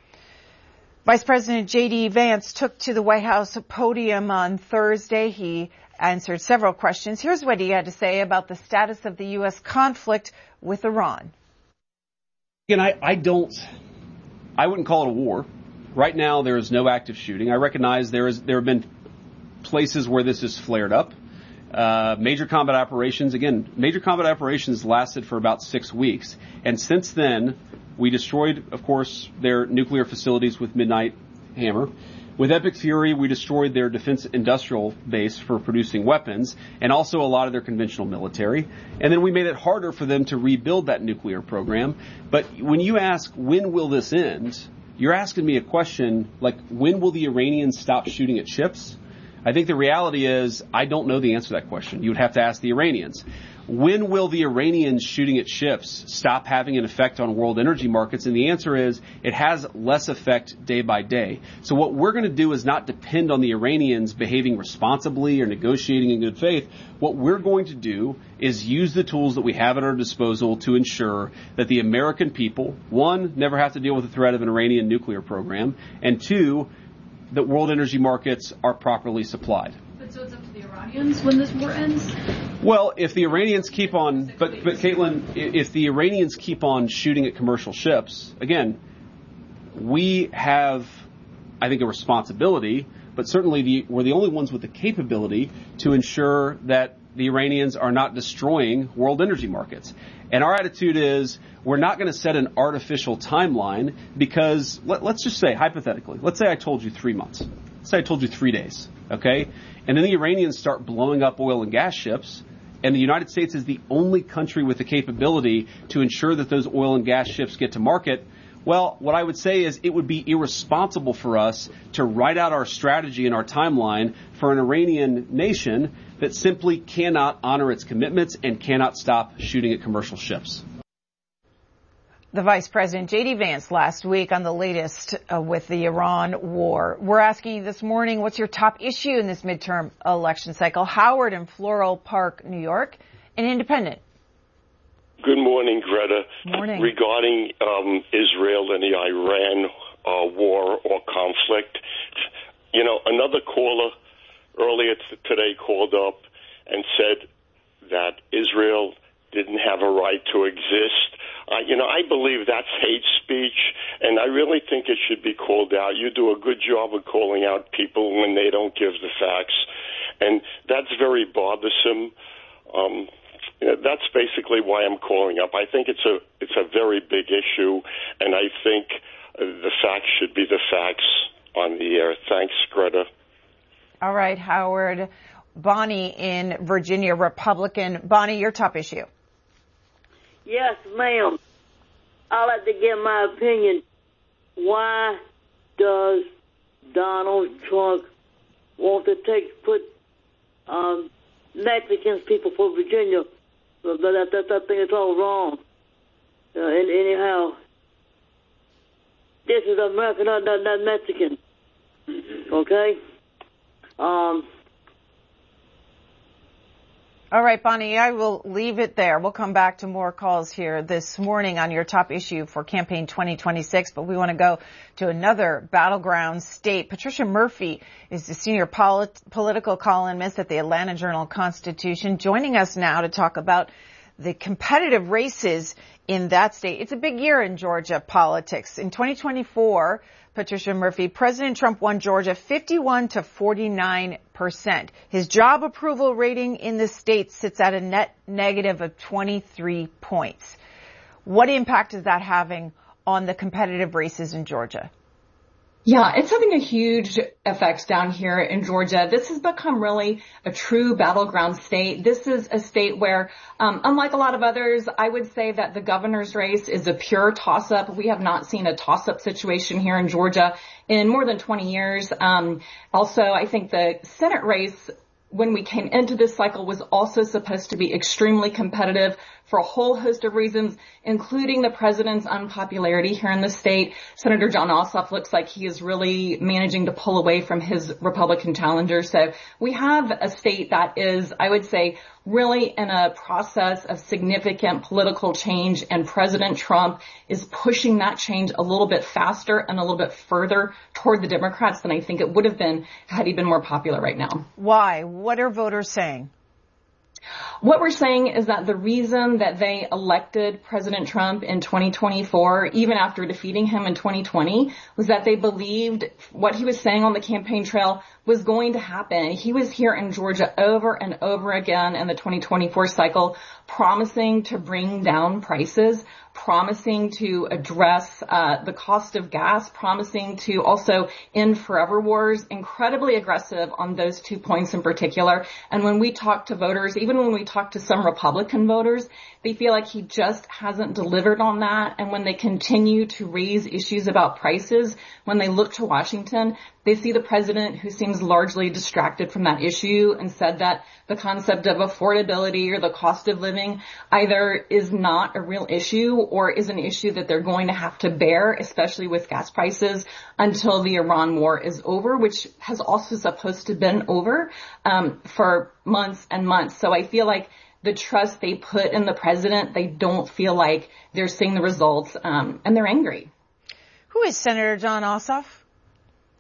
Vice President J D. Vance took to the White House podium on Thursday. He answered several questions. Here's what he had to say about the status of the U S conflict with Iran. Again, I, I don't, I wouldn't call it a war. Right now, there is no active shooting. I recognize there is there have been places where this has flared up. Uh, major combat operations, again, major combat operations lasted for about six weeks. And since then, we destroyed, of course, their nuclear facilities with Midnight Hammer. With Epic Fury, we destroyed their defense industrial base for producing weapons and also a lot of their conventional military. And then we made it harder for them to rebuild that nuclear program. But when you ask, when will this end? You're asking me a question like, when will the Iranians stop shooting at ships? I think the reality is I don't know the answer to that question. You would have to ask the Iranians. When will the Iranians shooting at ships stop having an effect on world energy markets? And the answer is it has less effect day by day. So what we're going to do is not depend on the Iranians behaving responsibly or negotiating in good faith. What we're going to do is use the tools that we have at our disposal to ensure that the American people, one, never have to deal with the threat of an Iranian nuclear program, and two, that world energy markets are properly supplied. But so it's up to the Iranians when this war ends? Well, if the Iranians keep on, but, but Caitlin, if the Iranians keep on shooting at commercial ships, again, we have, I think, a responsibility, but certainly the, we're the only ones with the capability to ensure that the Iranians are not destroying world energy markets. And our attitude is we're not going to set an artificial timeline because let, let's just say, hypothetically, let's say I told you three months. Let's say I told you three days, okay? And then the Iranians start blowing up oil and gas ships, and the United States is the only country with the capability to ensure that those oil and gas ships get to market. Well, what I would say is it would be irresponsible for us to write out our strategy and our timeline for an Iranian nation that simply cannot honor its commitments and cannot stop shooting at commercial ships. The Vice President, J D Vance, last week on the latest uh, with the Iran war. We're asking you this morning, what's your top issue in this midterm election cycle? Howard in Floral Park, New York, an independent. Good morning, Greta. Morning. Regarding um, Israel and the Iran uh, war or conflict, you know, another caller earlier t- today called up and said that Israel didn't have a right to exist. Uh, you know, I believe that's hate speech, and I really think it should be called out. You do a good job of calling out people when they don't give the facts, and that's very bothersome. Um, you know, that's basically why I'm calling up. I think it's a it's a very big issue, and I think uh, the facts should be the facts on the air. Thanks, Greta. All right, Howard. Bonnie in Virginia, Republican. Bonnie, your top issue. Yes, ma'am. I'd like to give my opinion. Why does Donald Trump want to take put um, Mexicans people for Virginia? But I, I, I think it's all wrong. Uh, and anyhow, this is American, not, not, not Mexican. Okay? Um. All right, Bonnie, I will leave it there. We'll come back to more calls here this morning on your top issue for campaign twenty twenty-six, but we want to go to another battleground state. Patricia Murphy is the senior polit- political columnist at the Atlanta Journal-Constitution, joining us now to talk about the competitive races in that state. It's a big year in Georgia politics. In twenty twenty-four, Patricia Murphy, President Trump won Georgia fifty-one to forty-nine percent. His job approval rating in the state sits at a net negative of twenty-three points. What impact is that having on the competitive races in Georgia? Yeah, it's having a huge effect down here in Georgia. This has become really a true battleground state. This is a state where, um, unlike a lot of others, I would say that the governor's race is a pure toss-up. We have not seen a toss-up situation here in Georgia in more than twenty years. Um, also, I think the Senate race, when we came into this cycle, was also supposed to be extremely competitive for a whole host of reasons, including the president's unpopularity here in the state. Senator Jon Ossoff looks like he is really managing to pull away from his Republican challenger. So we have a state that is, I would say, really in a process of significant political change, and President Trump is pushing that change a little bit faster and a little bit further toward the Democrats than I think it would have been had he been more popular right now. Why? What are voters saying? What we're saying is that the reason that they elected President Trump in twenty twenty-four, even after defeating him in twenty twenty, was that they believed what he was saying on the campaign trail was going to happen. He was here in Georgia over and over again in the twenty twenty-four cycle, promising to bring down prices, promising to address uh, the cost of gas, promising to also end forever wars, incredibly aggressive on those two points in particular. And when we talk to voters, even when we talk to some Republican voters, they feel like he just hasn't delivered on that. And when they continue to raise issues about prices, when they look to Washington, they see the president who seems largely distracted from that issue and said that the concept of affordability or the cost of living either is not a real issue or is an issue that they're going to have to bear, especially with gas prices, until the Iran war is over, which has also supposed to have been over um, for months and months. So I feel like the trust they put in the president, they don't feel like they're seeing the results, um, and they're angry. Who is Senator Jon Ossoff?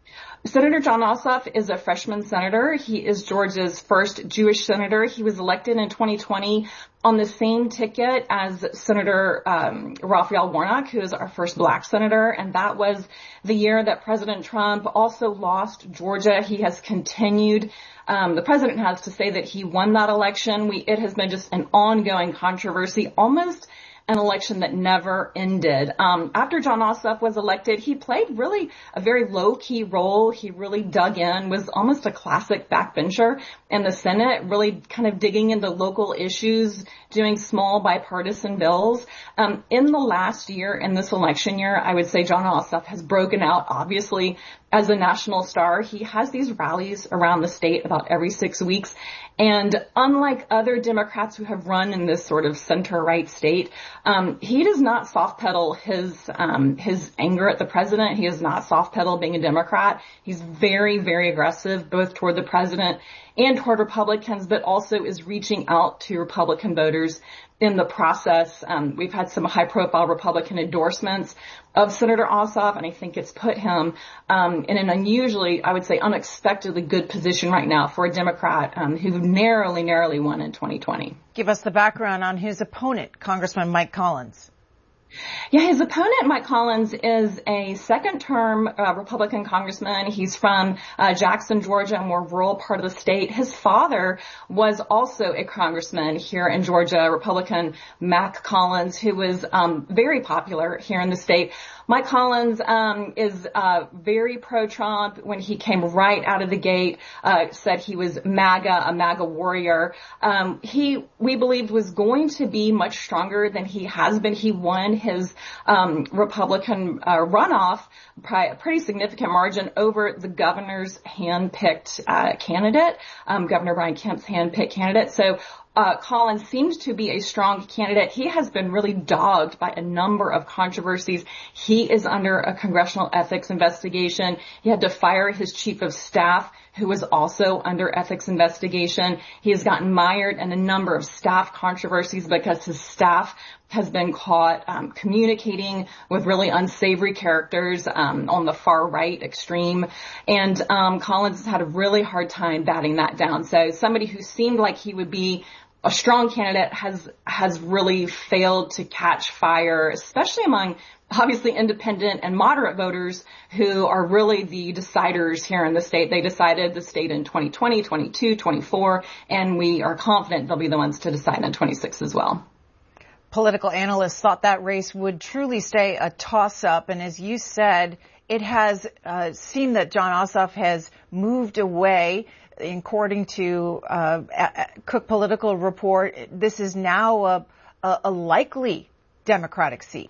Senator Jon Ossoff is a freshman senator. He is Georgia's first Jewish senator. He was elected in twenty twenty on the same ticket as Senator um, Raphael Warnock, who is our first black senator. And that was the year that President Trump also lost Georgia. He has continued. Um, the president has to say that he won that election. We, it has been just an ongoing controversy, almost an election that never ended. Um, after Jon Ossoff was elected, he played really a very low-key role. He really dug in, was almost a classic backbencher in the Senate, really kind of digging into local issues, doing small bipartisan bills. Um, in the last year, in this election year, I would say Jon Ossoff has broken out, obviously, as a national star. He has these rallies around the state about every six weeks. And unlike other Democrats who have run in this sort of center-right state, um, he does not soft pedal his, um, his anger at the president. He does not soft pedal being a Democrat. He's very, very aggressive, both toward the president and toward Republicans, but also is reaching out to Republican voters in the process. Um, we've had some high-profile Republican endorsements of Senator Ossoff, and I think it's put him um, in an unusually, I would say, unexpectedly good position right now for a Democrat um, who narrowly, narrowly won in twenty twenty. Give us the background on his opponent, Congressman Mike Collins. Yeah, his opponent, Mike Collins, is a second-term uh, Republican congressman. He's from uh, Jackson, Georgia, a more rural part of the state. His father was also a congressman here in Georgia, Republican Mac Collins, who was um, very popular here in the state. Mike Collins um, is uh, very pro-Trump. When he came right out of the gate, uh, said he was MAGA, a MAGA warrior. Um, he, we believed, was going to be much stronger than he has been. He won his um, Republican uh, runoff by a pretty significant margin over the governor's hand-picked uh, candidate, um, Governor Brian Kemp's hand-picked candidate. So Uh, Collins seems to be a strong candidate. He has been really dogged by a number of controversies. He is under a congressional ethics investigation. He had to fire his chief of staff, who was also under ethics investigation. He has gotten mired in a number of staff controversies because his staff has been caught um, communicating with really unsavory characters um, on the far right extreme. And um, Collins has had a really hard time batting that down. So somebody who seemed like he would be a strong candidate has has really failed to catch fire, especially among obviously independent and moderate voters who are really the deciders here in the state. They decided the state in twenty twenty, twenty-two, twenty-four, and we are confident they'll be the ones to decide in twenty-six as well. Political analysts thought that race would truly stay a toss-up, and as you said, it has uh, seemed that Jon Ossoff has moved away. According to uh, Cook Political Report, this is now a, a, a likely Democratic seat.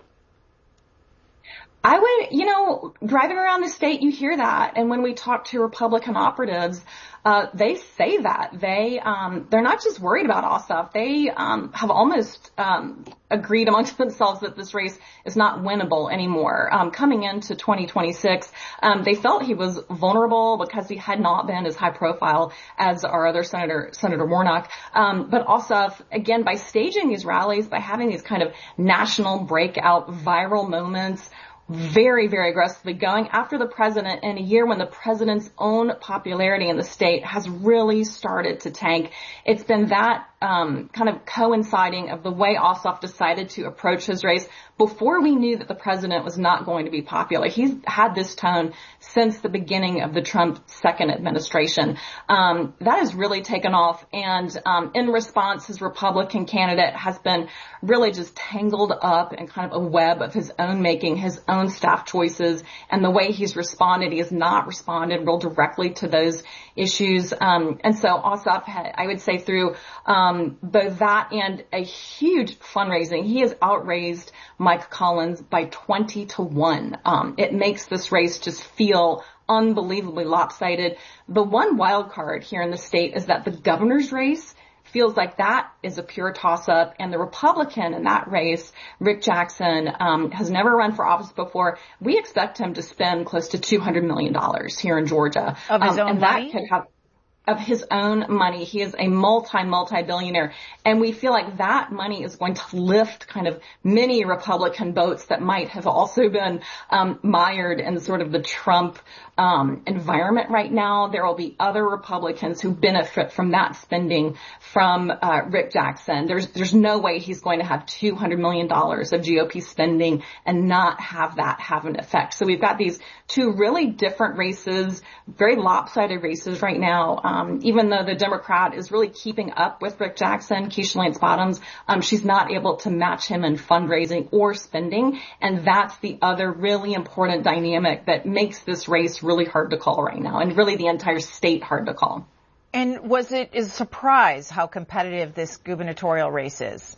I would, you know, driving around the state, you hear that. And when we talk to Republican operatives, uh, they say that. They, um, they're not just worried about Ossoff. They, um, have almost, um, agreed amongst themselves that this race is not winnable anymore. Um, coming into twenty twenty-six, um, they felt he was vulnerable because he had not been as high profile as our other Senator, Senator Warnock. Um, but Ossoff, again, by staging these rallies, by having these kind of national breakout viral moments, very, very aggressively going after the president in a year when the president's own popularity in the state has really started to tank. It's been that um, kind of coinciding of the way Ossoff decided to approach his race before we knew that the president was not going to be popular. He's had this tone since the beginning of the Trump second administration. Um, that has really taken off, and um, in response, his Republican candidate has been really just tangled up in kind of a web of his own making, his own staff choices, and the way he's responded, he has not responded real directly to those issues. Um, and so Ossoff, had, I would say, through um, both that and a huge fundraising, he has outraised Mike Collins by twenty to one. Um, it makes this race just feel unbelievably lopsided. The one wild card here in the state is that the governor's race feels like that is a pure toss-up, and the Republican in that race, Rick Jackson, um, has never run for office before. We expect him to spend close to two hundred million dollars here in Georgia. Of his um, own and money? That could have, of his own money. He is a multi, multi-billionaire. And we feel like that money is going to lift kind of many Republican votes that might have also been um, mired in sort of the Trump um, environment right now. There will be other Republicans who benefit from that spending from uh, Rick Jackson. There's there's no way he's going to have two hundred million dollars of G O P spending and not have that have an effect. So we've got these two really different races, very lopsided races right now. Um, even though the Democrat is really keeping up with Rick Jackson, Keisha Lance Bottoms, um, she's not able to match him in fundraising or spending. And that's the other really important dynamic that makes this race really hard to call right now, and really the entire state hard to call. And was it a surprise how competitive this gubernatorial race is?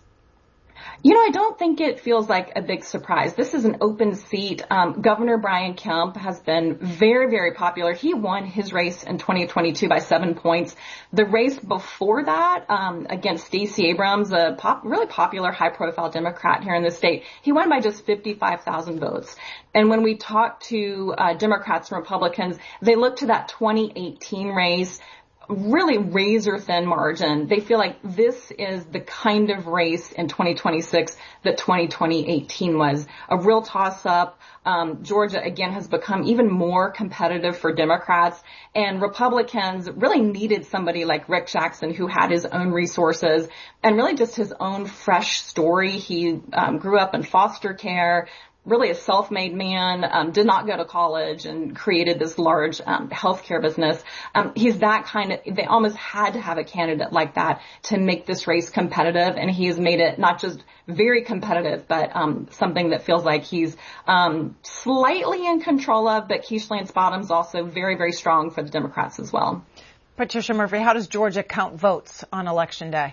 You know, I don't think it feels like a big surprise. This is an open seat. Um, Governor Brian Kemp has been very, very popular. He won his race in twenty twenty-two by seven points. The race before that, um, against Stacey Abrams, a pop, really popular, high-profile Democrat here in the state, he won by just fifty-five thousand votes. And when we talk to uh, Democrats and Republicans, they look to that twenty eighteen race, really razor thin margin. They feel like this is the kind of race in twenty twenty-six that twenty eighteen was. A real toss up. Um, Georgia again has become even more competitive for Democrats, and Republicans really needed somebody like Rick Jackson, who had his own resources and really just his own fresh story. He um, grew up in foster care, really a self-made man, um, did not go to college and created this large um, healthcare business. Um, he's that kind of, they almost had to have a candidate like that to make this race competitive, and he's made it not just very competitive, but um, something that feels like he's um, slightly in control of, but Keisha Lance Bottoms also very, very strong for the Democrats as well. Patricia Murphy, how does Georgia count votes on Election Day?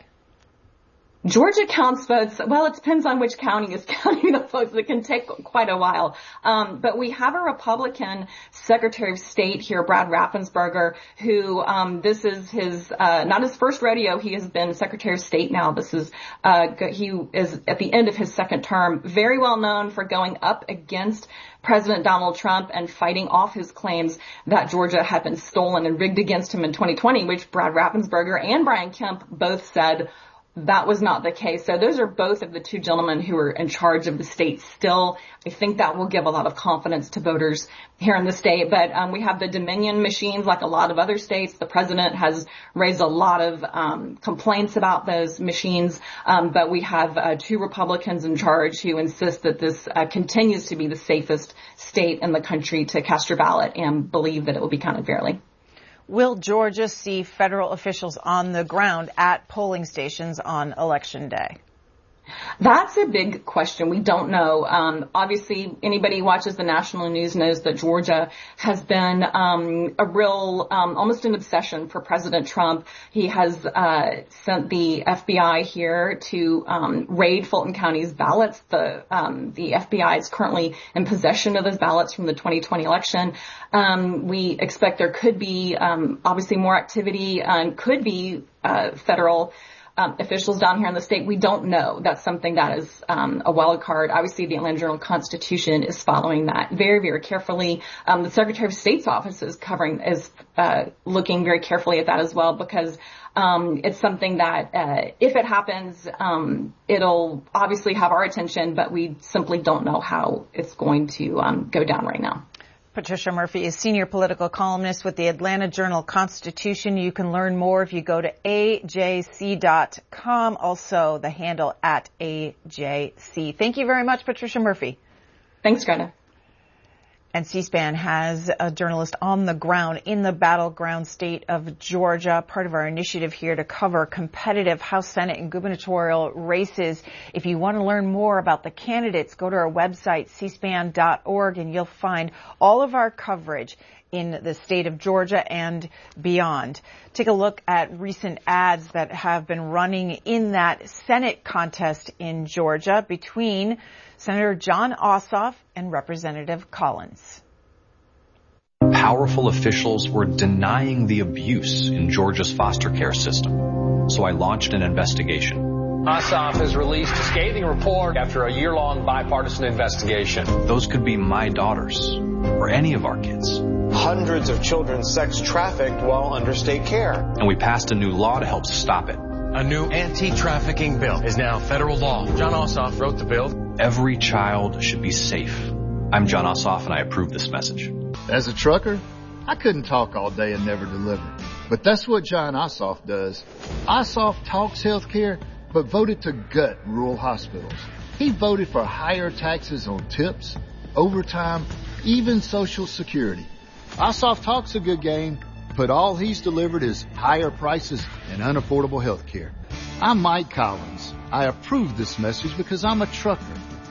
Georgia counts votes. Well, it depends on which county is counting the votes. It can take quite a while. Um, but we have a Republican Secretary of State here, Brad Raffensperger, who um, this is his uh, not his first rodeo. He has been Secretary of State now. This is uh, he is at the end of his second term. Very well known for going up against President Donald Trump and fighting off his claims that Georgia had been stolen and rigged against him in twenty twenty, which Brad Raffensperger and Brian Kemp both said that was not the case. So those are both of the two gentlemen who are in charge of the state still. I think that will give a lot of confidence to voters here in the state. But um, we have the Dominion machines like a lot of other states. The president has raised a lot of um, complaints about those machines. Um, but we have uh, two Republicans in charge who insist that this uh, continues to be the safest state in the country to cast your ballot and believe that it will be counted fairly. Will Georgia see federal officials on the ground at polling stations on Election Day? That's a big question. We don't know. Um, obviously, anybody who watches the national news knows that Georgia has been um, a real, um, almost an obsession for President Trump. He has uh, sent the F B I here to um, raid Fulton County's ballots. The um, the F B I is currently in possession of those ballots from the twenty twenty election. Um, we expect there could be um, obviously more activity and could be uh, federal Um, officials down here in the state. We don't know. That's something that is um, a wild card. Obviously, the Atlanta Journal-Constitution is following that very, very carefully. Um, the Secretary of State's office is covering, is uh, looking very carefully at that as well, because um, it's something that, uh, if it happens, um, it'll obviously have our attention, but we simply don't know how it's going to um, go down right now. Patricia Murphy is senior political columnist with the Atlanta Journal-Constitution. You can learn more if you go to A J C dot com. Also, the handle at A J C. Thank you very much, Patricia Murphy. Thanks, Greta. And C-SPAN has a journalist on the ground in the battleground state of Georgia, part of our initiative here to cover competitive House, Senate, and gubernatorial races. If you want to learn more about the candidates, go to our website, c span dot org, and you'll find all of our coverage in the state of Georgia and beyond. Take a look at recent ads that have been running in that Senate contest in Georgia between Senator Jon Ossoff and Representative Collins. Powerful officials were denying the abuse in Georgia's foster care system, so I launched an investigation. Ossoff has released a scathing report after a year-long bipartisan investigation. Those could be my daughters or any of our kids. hundreds of children sex trafficked while under state care. And we passed a new law to help stop it. A new anti-trafficking bill is now federal law. Jon Ossoff wrote the bill. Every child should be safe. I'm Jon Ossoff, and I approve this message. As a trucker, I couldn't talk all day and never deliver. But that's what Jon Ossoff does. Ossoff talks healthcare, but voted to gut rural hospitals. He voted for higher taxes on tips, overtime, even Social Security. Ossoff talks a good game, but all he's delivered is higher prices and unaffordable health care. I'm Mike Collins. I approve this message because I'm a trucker.